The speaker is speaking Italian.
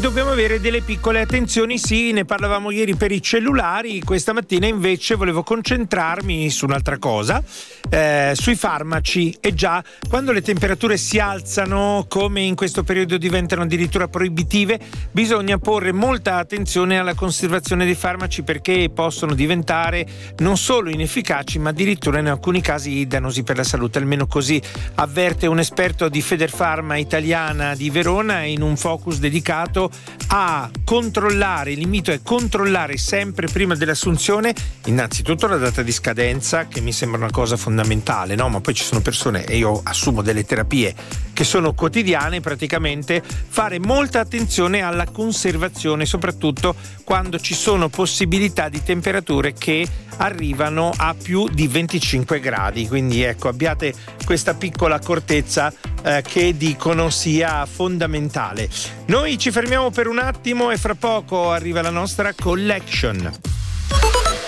dobbiamo avere delle piccole attenzioni. Sì, ne parlavamo ieri per i cellulari, questa mattina invece volevo concentrarmi su un'altra cosa, sui farmaci. E già, quando le temperature si alzano, come in questo periodo diventano addirittura proibitive, bisogna porre molta attenzione alla conservazione dei farmaci, perché possono diventare non solo inefficaci ma addirittura in alcuni casi dannosi per la salute. Almeno così avverte un esperto di Federpharma Italiana di Verona in un focus dedicato a controllare. L'invito è controllare sempre prima dell'assunzione innanzitutto la data di scadenza, che mi sembra una cosa fondamentale, no? Ma poi ci sono persone, e io assumo delle terapie che sono quotidiane, praticamente fare molta attenzione alla conservazione, soprattutto quando ci sono possibilità di temperature che arrivano a più di 25 gradi. Quindi ecco, abbiate questa piccola accortezza che dicono sia fondamentale. Noi ci fermiamo per un attimo e fra poco arriva la nostra collection.